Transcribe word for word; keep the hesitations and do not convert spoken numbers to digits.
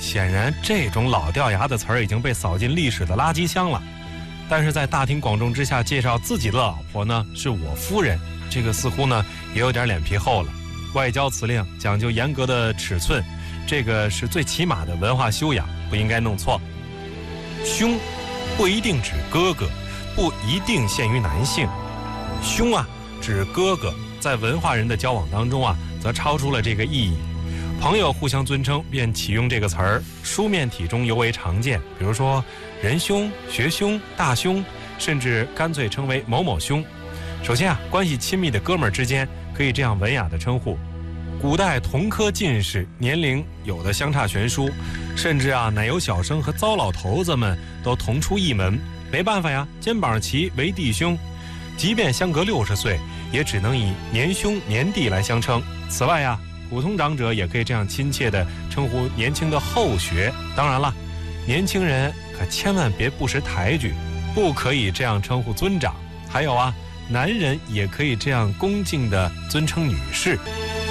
显然这种老掉牙的词儿已经被扫进历史的垃圾箱了。但是在大庭广众之下介绍自己的老婆呢是我夫人，这个似乎呢也有点脸皮厚了。外交辞令讲究严格的尺寸，这个是最起码的文化修养，不应该弄错。兄不一定指哥哥，不一定限于男性。兄啊指哥哥，在文化人的交往当中啊，则超出了这个意义。朋友互相尊称便启用这个词儿，书面体中尤为常见，比如说仁兄、学兄、大兄，甚至干脆称为某某兄。首先啊，关系亲密的哥们儿之间可以这样文雅的称呼。古代同科进士，年龄有的相差悬殊，甚至啊奶油小生和糟老头子们都同出一门，没办法呀，肩膀齐为弟兄。即便相隔六十岁，也只能以年兄年弟来相称。此外呀，普通长者也可以这样亲切地称呼年轻的后学。当然了，年轻人可千万别不识抬举，不可以这样称呼尊长。还有啊，男人也可以这样恭敬地尊称女士。